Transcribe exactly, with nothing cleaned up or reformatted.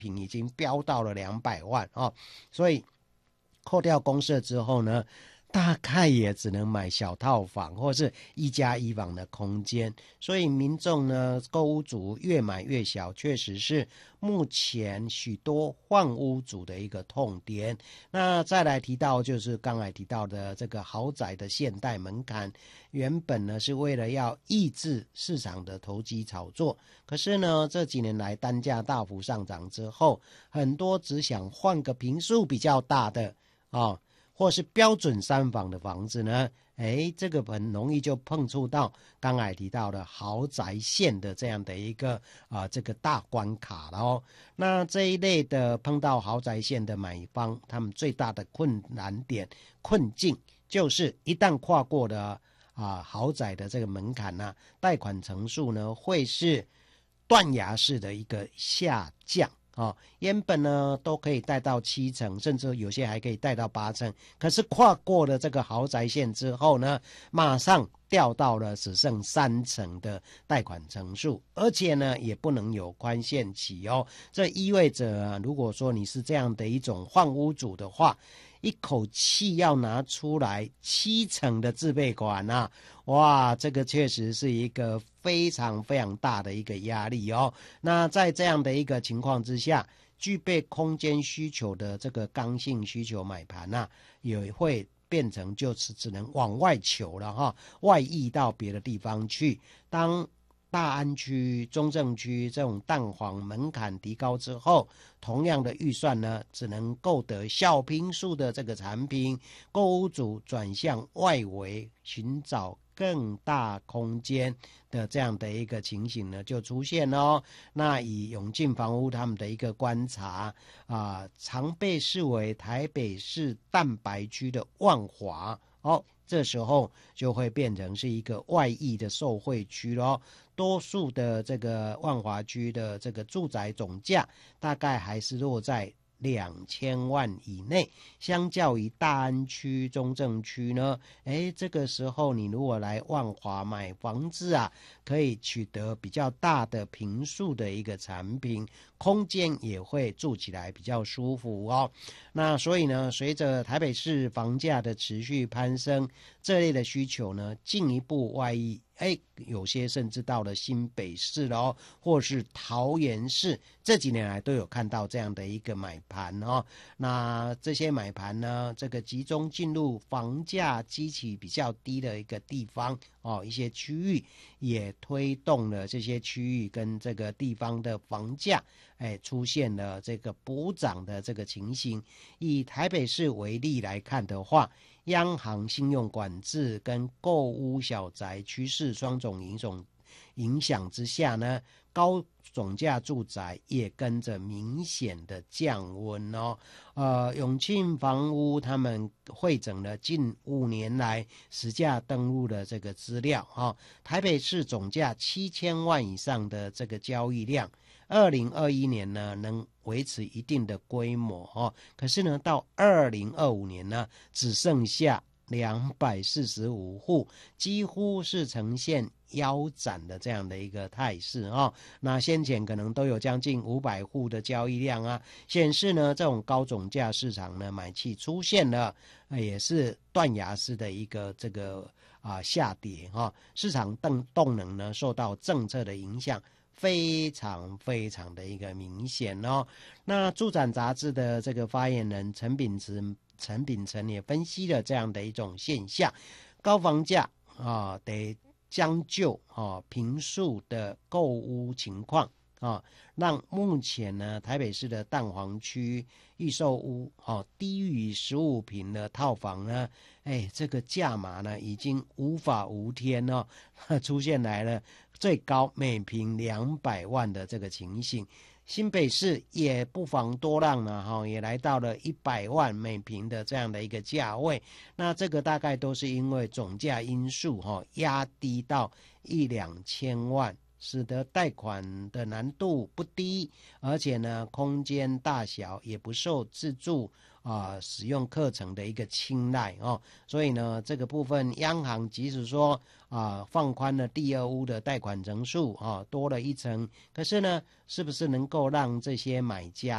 坪已经飙到了两百万哦，所以扣掉公设之后呢，大概也只能买小套房或是一家一房的空间，所以民众呢，购屋族越买越小，确实是目前许多换屋族的一个痛点。那再来提到就是刚才提到的这个豪宅的限贷门槛，原本呢是为了要抑制市场的投机炒作，可是呢这几年来单价大幅上涨之后，很多只想换个坪数比较大的哦，或是标准三房的房子呢，哎，这个很容易就碰触到刚才提到的豪宅线的这样的一个啊、呃、这个大关卡了哦。那这一类的碰到豪宅线的买方，他们最大的困难点、困境就是一旦跨过了啊豪宅的这个门槛呢、啊，贷款成数呢会是断崖式的一个下降。哦，原本呢都可以贷到七成，甚至有些还可以贷到八成，可是跨过了这个豪宅线之后呢，马上掉到了只剩三成的贷款成数，而且呢也不能有宽限期哦。这意味着、啊、如果说你是这样的一种换屋主的话，一口气要拿出来七成的自备款啊，哇，这个确实是一个非常非常大的一个压力哦。那在这样的一个情况之下，具备空间需求的这个刚性需求买盘啊，也会变成就是只能往外求了哈，外溢到别的地方去。当大安区、中正区这种蛋黄门槛提高之后，同样的预算呢，只能购得小坪数的这个产品，购屋主转向外围寻找更大空间的这样的一个情形呢，就出现哦。那以永进房屋他们的一个观察啊、呃，常被视为台北市蛋白区的万华哦。这时候就会变成是一个外溢的受惠区咯，多数的这个万华区的这个住宅总价大概还是落在两千万以内，相较于大安区、中正区呢，哎，这个时候你如果来万华买房子啊，可以取得比较大的坪数的一个产品，空间也会住起来比较舒服哦。那所以呢，随着台北市房价的持续攀升，这类的需求呢进一步外溢，哎，有些甚至到了新北市了哦，或是桃园市，这几年来都有看到这样的一个买盘哦。那这些买盘呢，这个集中进入房价基期比较低的一个地方哦，一些区域也推动了这些区域跟这个地方的房价，哎，出现了这个补涨的这个情形。以台北市为例来看的话，央行信用管制跟购屋小宅趋势双种影响影响之下呢，高总价住宅也跟着明显的降温哦。呃，永庆房屋他们汇整了近五年来实价登录的这个资料哦，台北市总价七千万以上的这个交易量，二零二一年呢能维持一定的规模哦，可是呢到二零二五年呢只剩下两百四十五户，几乎是呈现腰斩的这样的一个态势哦。那先前可能都有将近五百户的交易量啊，显示呢这种高总价市场呢买气出现了，也是断崖式的一个这个啊下跌哈、哦，市场动动能呢受到政策的影响。非常非常的一个明显哦。那住展杂志的这个发言人陈秉慈陈秉成也分析了这样的一种现象，高房价啊得将就啊坪数的购屋情况啊，让目前呢台北市的蛋黄区预售屋哦、啊、低于十五坪的套房呢，哎，这个价码呢已经无法无天哦，出现来了最高每坪两百万的这个情形。新北市也不遑多让了哈，也来到了一百万每坪的这样的一个价位。那这个大概都是因为总价因素哈压低到一两千万使得贷款的难度不低，而且呢，空间大小也不受自助啊、呃、使用课程的一个青睐哦。所以呢，这个部分央行即使说啊、呃、放宽了第二屋的贷款成数啊、哦、多了一层，可是呢，是不是能够让这些买家